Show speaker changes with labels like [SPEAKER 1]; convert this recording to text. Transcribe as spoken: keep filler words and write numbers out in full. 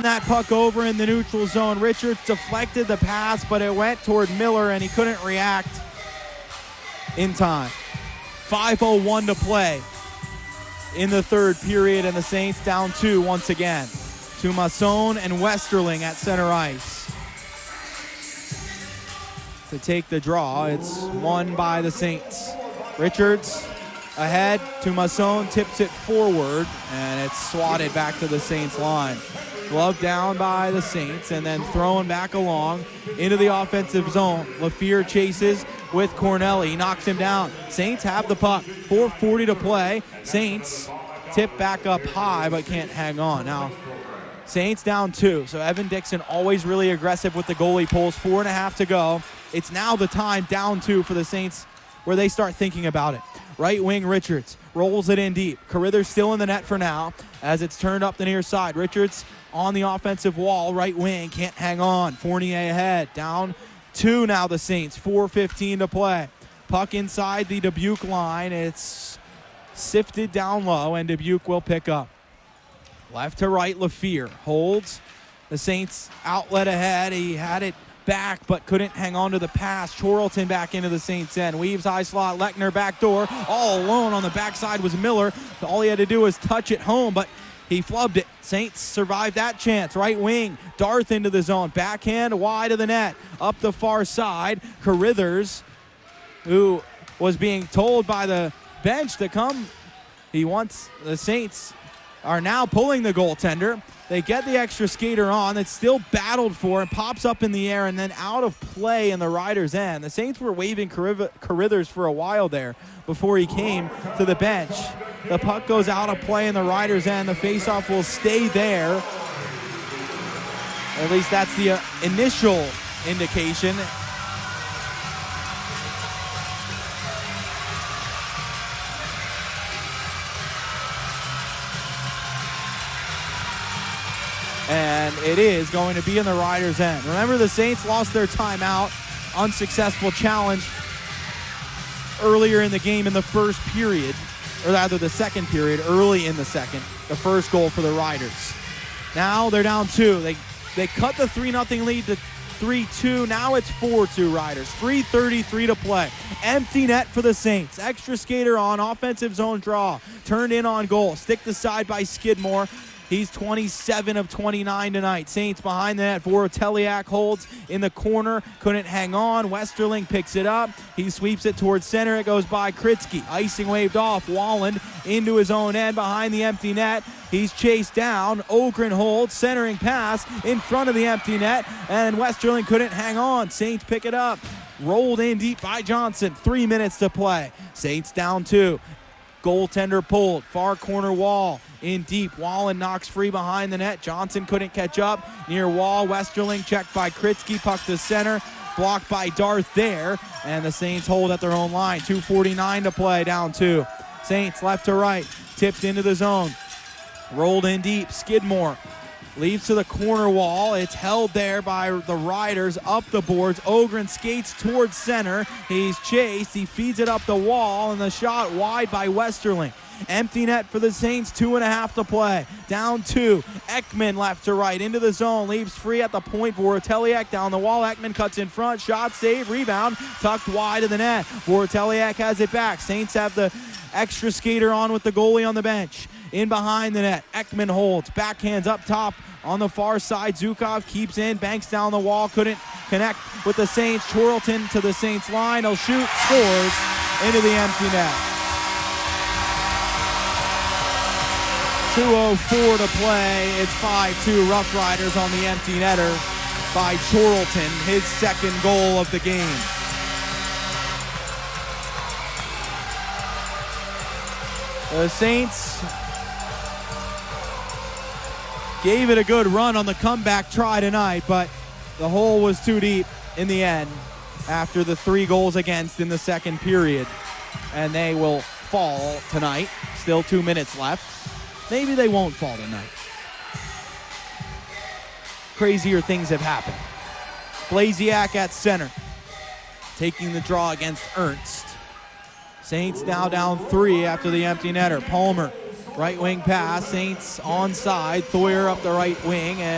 [SPEAKER 1] turned that puck over in the neutral zone. Richards deflected the pass, but it went toward Miller, and he couldn't react in time. five oh one to play in the third period, and the Saints down two once again. To Masson and Westerling at center ice. To take the draw, it's won by the Saints. Richards ahead to Masson, tips it forward, and it's swatted back to the Saints line. Glove down by the Saints, and then thrown back along into the offensive zone. LaFleur chases with Corneli. He knocks him down. Saints have the puck. four forty to play. Saints tip back up high, but can't hang on. Now, Saints down two, so Evan Dixon always really aggressive with the goalie pulls. Four and a half to go. It's now the time down two for the Saints where they start thinking about it. Right wing Richards rolls it in deep. Carithers still in the net for now as it's turned up the near side. Richards on the offensive wall, right wing, can't hang on. Fournier ahead, down two now the Saints, four fifteen to play. Puck inside the Dubuque line. It's sifted down low, and Dubuque will pick up. Left to right, LaFleur holds. The Saints outlet ahead. He had it back, but couldn't hang on to the pass. Chorlton back into the Saints end. Weaves high slot. Lechner back door. All alone on the backside was Miller. All he had to do was touch it home, but he flubbed it. Saints survived that chance. Right wing. Darth into the zone. Backhand wide of the net. Up the far side. Carithers, who was being told by the bench to come. He wants the Saints are now pulling the goaltender. They get the extra skater on. It's still battled for and pops up in the air and then out of play in the Riders' end. The Saints were waving Carithers for a while there before he came to the bench. The puck goes out of play in the Riders' end. The faceoff will stay there. At least that's the uh, initial indication. And it is going to be in the Riders' end. Remember, the Saints lost their timeout. Unsuccessful challenge earlier in the game in the first period, or rather the second period, early in the second. The first goal for the Riders. Now they're down two. They they cut the three nothing lead to three two. Now it's four two Riders. three thirty-three to play. Empty net for the Saints. Extra skater on, offensive zone draw. Turned in on goal. Stick to side by Skidmore. He's twenty-seven of twenty-nine tonight. Saints behind the net. Voroteliak holds in the corner. Couldn't hang on. Westerling picks it up. He sweeps it towards center. It goes by Kritzky. Icing waved off. Walland into his own end behind the empty net. He's chased down. Ogren holds. Centering pass in front of the empty net. And Westerling couldn't hang on. Saints pick it up. Rolled in deep by Johnson. Three minutes to play. Saints down two. Goaltender pulled. Far corner wall. In deep, Wallen knocks free behind the net. Johnson couldn't catch up. Near wall, Westerling checked by Kritzky. Puck to center, blocked by Darth there. And the Saints hold at their own line. two forty-nine to play, down two. Saints left to right, tipped into the zone. Rolled in deep, Skidmore leaves to the corner wall. It's held there by the Riders up the boards. Ogren skates towards center. He's chased. He feeds it up the wall, and the shot wide by Westerling. Empty net for the Saints, two and a half to play. Down two. Ekman left to right into the zone. Leaves free at the point. Voroteliak down the wall. Ekman cuts in front. Shot, save, rebound. Tucked wide of the net. Voroteliak has it back. Saints have the extra skater on with the goalie on the bench. In behind the net. Ekman holds. Backhands up top on the far side. Zukov keeps in. Banks down the wall. Couldn't connect with the Saints. Chorlton to the Saints line. He'll shoot. Scores into the empty net. two oh four to play. It's five two Rough Riders on the empty netter by Chorlton, his second goal of the game. The Saints gave it a good run on the comeback try tonight, but the hole was too deep in the end after the three goals against in the second period. And they will fall tonight. Still two minutes left. Maybe they won't fall tonight. Crazier things have happened. Blasiak at center, taking the draw against Ernst. Saints now down three after the empty netter. Palmer, right wing pass. Saints onside. Thoyer up the right wing. And